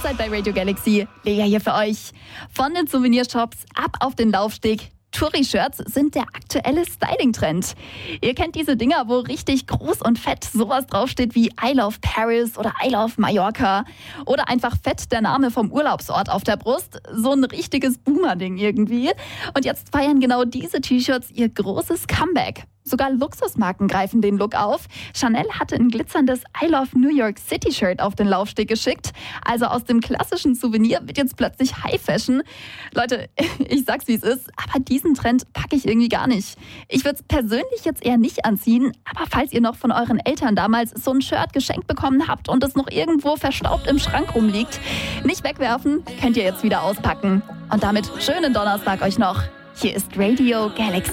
seid bei Radio Galaxy. Lea hier für euch. Von den Souvenirshops ab auf den Laufsteg. Touri-Shirts sind der aktuelle Styling-Trend. Ihr kennt diese Dinger, wo richtig groß und fett sowas draufsteht wie I love Paris oder I love Mallorca. Oder einfach fett der Name vom Urlaubsort auf der Brust. So ein richtiges Boomer-Ding irgendwie. Und jetzt feiern genau diese T-Shirts ihr großes Comeback. Sogar Luxusmarken greifen den Look auf. Chanel hatte ein glitzerndes I Love New York City Shirt auf den Laufsteg geschickt. Also aus dem klassischen Souvenir wird jetzt plötzlich High Fashion. Leute, ich sag's wie es ist, aber diesen Trend packe ich irgendwie gar nicht. Ich würde es persönlich jetzt eher nicht anziehen, aber falls ihr noch von euren Eltern damals so ein Shirt geschenkt bekommen habt und es noch irgendwo verstaubt im Schrank rumliegt, nicht wegwerfen, könnt ihr jetzt wieder auspacken. Und damit schönen Donnerstag euch noch. Hier ist Radio Galaxy.